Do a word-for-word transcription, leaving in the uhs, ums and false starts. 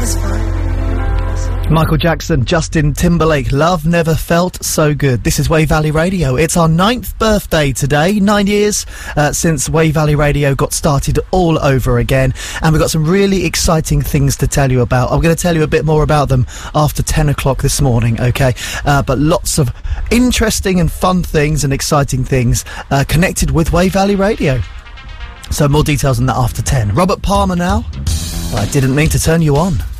was fine. Michael Jackson, Justin Timberlake, Love Never Felt So Good. This is Wave Valley Radio. It's our ninth birthday today, nine years uh, since Wave Valley Radio got started all over again, and we've got some really exciting things to tell you about. I'm going to tell you a bit more about them after ten o'clock this morning, okay? Uh, but lots of interesting and fun things and exciting things uh, connected with Wave Valley Radio. So more details on that after ten. Robert Palmer now. I didn't mean to turn you on.